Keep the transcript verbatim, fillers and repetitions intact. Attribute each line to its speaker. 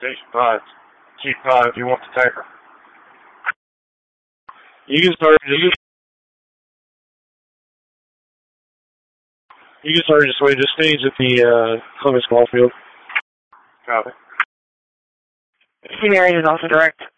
Speaker 1: Station five. Chief five, if you want the taper.
Speaker 2: You can start, you can, you can start this way, just stage at the, uh, Clemens ball field.
Speaker 1: Copy.
Speaker 3: Senior agent also direct.